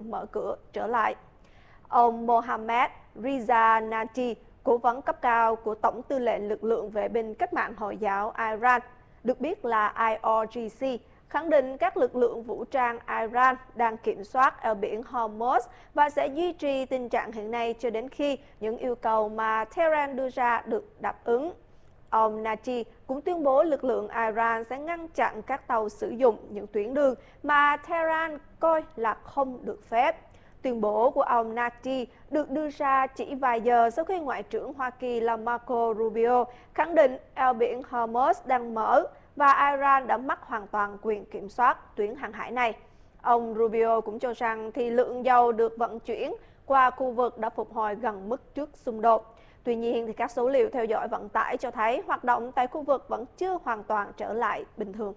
mở cửa trở lại. Ông Mohammad Reza Nati, cố vấn cấp cao của Tổng tư lệnh lực lượng vệ binh cách mạng Hồi giáo Iran, được biết là IRGC, khẳng định các lực lượng vũ trang Iran đang kiểm soát eo biển Hormuz và sẽ duy trì tình trạng hiện nay cho đến khi những yêu cầu mà Tehran đưa ra được đáp ứng. Ông Nati cũng tuyên bố lực lượng Iran sẽ ngăn chặn các tàu sử dụng những tuyến đường mà Tehran coi là không được phép. Tuyên bố của ông Nati được đưa ra chỉ vài giờ sau khi Ngoại trưởng Hoa Kỳ là Marco Rubio khẳng định eo biển Hormuz đang mở và Iran đã mất hoàn toàn quyền kiểm soát tuyến hàng hải này. Ông Rubio cũng cho rằng thì lượng dầu được vận chuyển qua khu vực đã phục hồi gần mức trước xung đột. Tuy nhiên, thì các số liệu theo dõi vận tải cho thấy hoạt động tại khu vực vẫn chưa hoàn toàn trở lại bình thường.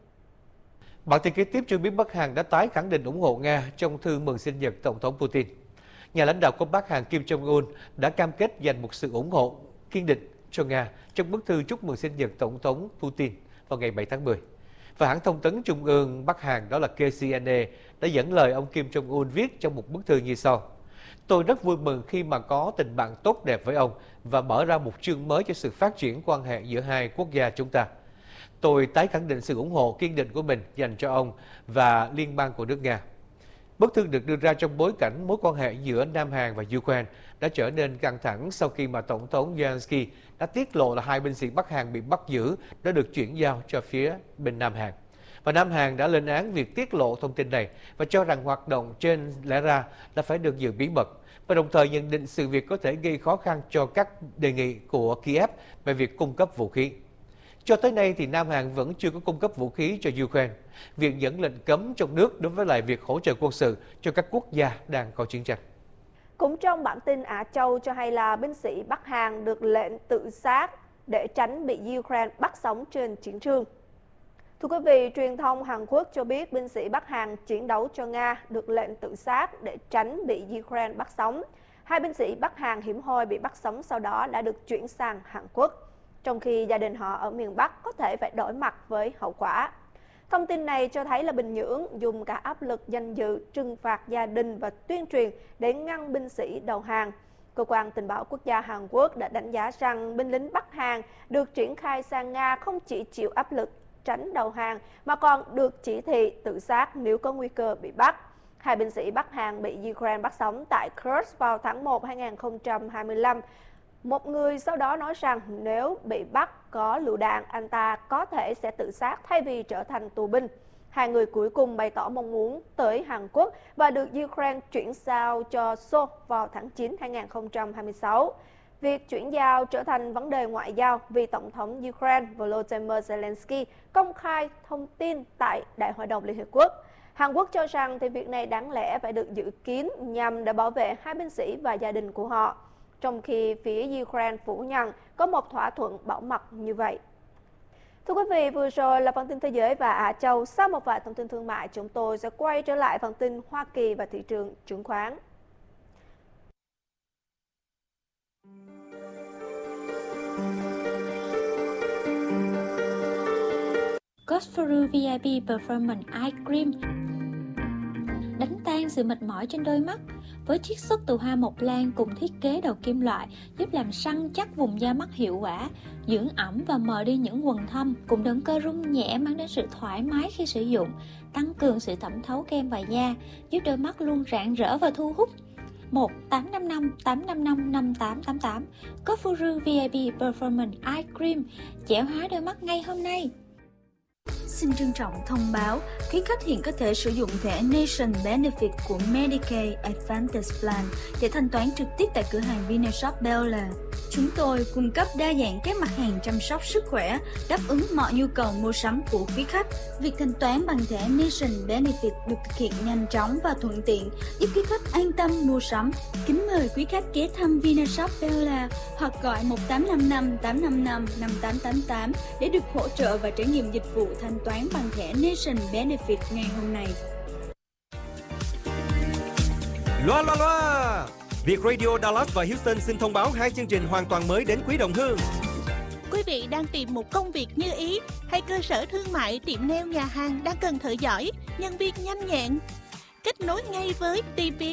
Bản tin kế tiếp cho biết Bắc Hàn đã tái khẳng định ủng hộ Nga trong thư mừng sinh nhật Tổng thống Putin. Nhà lãnh đạo của Bắc Hàn Kim Jong-un đã cam kết dành một sự ủng hộ kiên định cho Nga trong bức thư chúc mừng sinh nhật Tổng thống Putin vào ngày 7 tháng 10. Và hãng thông tấn trung ương Bắc Hàn đó là KCNA đã dẫn lời ông Kim Jong-un viết trong một bức thư như sau. Tôi rất vui mừng khi mà có tình bạn tốt đẹp với ông và mở ra một chương mới cho sự phát triển quan hệ giữa hai quốc gia chúng ta. Tôi tái khẳng định sự ủng hộ kiên định của mình dành cho ông và liên bang của nước Nga. Bức thư được đưa ra trong bối cảnh mối quan hệ giữa Nam Hàn và Ukraine đã trở nên căng thẳng sau khi mà Tổng thống Zelensky đã tiết lộ là 2 binh sĩ Bắc Hàn bị bắt giữ đã được chuyển giao cho phía bên Nam Hàn. Và Nam Hàn đã lên án việc tiết lộ thông tin này và cho rằng hoạt động trên lẽ ra là phải được giữ bí mật, và đồng thời nhận định sự việc có thể gây khó khăn cho các đề nghị của Kiev về việc cung cấp vũ khí. Cho tới nay thì Nam Hàn vẫn chưa có cung cấp vũ khí cho Ukraine. Việc dẫn lệnh cấm trong nước đối với lại việc hỗ trợ quân sự cho các quốc gia đang có chiến tranh. Cũng trong bản tin Á Châu cho hay là binh sĩ Bắc Hàn được lệnh tự sát để tránh bị Ukraine bắt sống trên chiến trường. Thưa quý vị, truyền thông Hàn Quốc cho biết binh sĩ Bắc Hàn chiến đấu cho Nga được lệnh tự sát để tránh bị Ukraine bắt sống. 2 binh sĩ Bắc Hàn hiếm hoi bị bắt sống sau đó đã được chuyển sang Hàn Quốc, trong khi gia đình họ ở miền Bắc có thể phải đối mặt với hậu quả. Thông tin này cho thấy là Bình Nhưỡng dùng cả áp lực danh dự, trừng phạt gia đình và tuyên truyền để ngăn binh sĩ đầu hàng. Cơ quan tình báo quốc gia Hàn Quốc đã đánh giá rằng binh lính Bắc Hàn được triển khai sang Nga không chỉ chịu áp lực tránh đầu hàng mà còn được chỉ thị tự sát nếu có nguy cơ bị bắt. 2 binh sĩ Bắc Hàn bị Ukraine bắt sống tại Kursk vào tháng 1 2025. Một người sau đó nói rằng nếu bị bắt có lựu đạn, anh ta có thể sẽ tự sát thay vì trở thành tù binh. 2 người cuối cùng bày tỏ mong muốn tới Hàn Quốc và được Ukraine chuyển giao cho Seoul vào tháng 9 2026. Việc chuyển giao trở thành vấn đề ngoại giao vì Tổng thống Ukraine Volodymyr Zelensky công khai thông tin tại Đại hội đồng Liên Hợp Quốc. Hàn Quốc cho rằng thì việc này đáng lẽ phải được giữ kín nhằm để bảo vệ 2 binh sĩ và gia đình của họ, trong khi phía Ukraine phủ nhận có một thỏa thuận bảo mật như vậy. Thưa quý vị, vừa rồi là phần tin thế giới và Á Châu. Sau một vài thông tin thương mại, chúng tôi sẽ quay trở lại phần tin Hoa Kỳ và thị trường chứng khoán. Godfrey VIP Performance Eye Cream đánh tan sự mệt mỏi trên đôi mắt với chiết xuất từ hoa mộc lan cùng thiết kế đầu kim loại giúp làm săn chắc vùng da mắt hiệu quả, dưỡng ẩm và mờ đi những quầng thâm, cùng động cơ rung nhẹ mang đến sự thoải mái khi sử dụng, tăng cường sự thẩm thấu kem và da, giúp đôi mắt luôn rạng rỡ và thu hút. 1-855-855-5888 Godfrey VIP Performance Eye Cream trẻ hóa đôi mắt ngay hôm nay. Xin trân trọng thông báo, quý khách hiện có thể sử dụng thẻ Nation Benefit của Medicaid Advantage Plan để thanh toán trực tiếp tại cửa hàng Vinashop Bella. Chúng tôi cung cấp đa dạng các mặt hàng chăm sóc sức khỏe, đáp ứng mọi nhu cầu mua sắm của quý khách. Việc thanh toán bằng thẻ Nation Benefit được thực hiện nhanh chóng và thuận tiện, giúp quý khách an tâm mua sắm. Kính mời quý khách ghé thăm Vinashop Bella hoặc gọi 1-855-855-5888 để được hỗ trợ và trải nghiệm dịch vụ thanh toán bằng thẻ Nation Benefit ngày hôm nay. Loa loa loa! Việt Radio Dallas và Houston xin thông báo 2 chương trình hoàn toàn mới đến quý đồng hương. Quý vị đang tìm một công việc như ý hay cơ sở thương mại, tiệm nail, nhà hàng đang cần thợ giỏi, nhân viên nhanh nhẹn? Kết nối ngay với TV